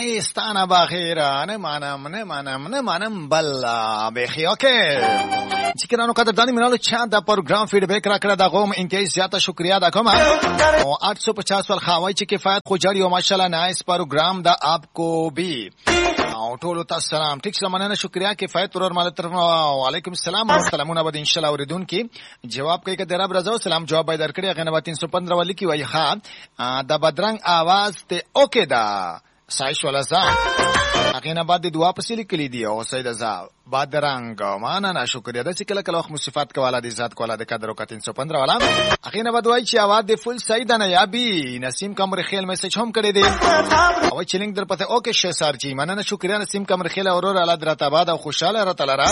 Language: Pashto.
ستانه بخیر نه منم بل بخیر اوکې چې کینانو قدردانی منالو چا دا پروګرام فیډبیک را کړه دا غوم انتهایی زیاته شکریا ادا کوم او 850 ول خواوی چې کفایت خو جړی او ماشاءالله نایس پروګرام دا آپ کو بھی او ټول تاسو سلام ټیک سره مننه شکریا کفایت ورور مال طرف وعلیکم السلام او سلامونه بد ان شاء الله اوریدون کی جواب کوي کده رب رضا سلام جواب به درکړي غنه 315 ول کی وای ها دا بدرنګ आवाज ته اوکې دا سایش ولا زا اغه بعد دعا پسې لیکلې دی او سید زا بدرنګ معنا نه شکریا د سکل کله وخت مصیفات کولا د ذات کولا د قدر او 315 والا اغه بعد وای چې आवाज د فل سید نه یا بي نسیم کمر خیل میسج هم کړی دی او چلنګ در پته اوکې شه سر جی معنا نه شکریا نسیم کمر خیل اورور اعلی درت آباد او خوشاله را تعالی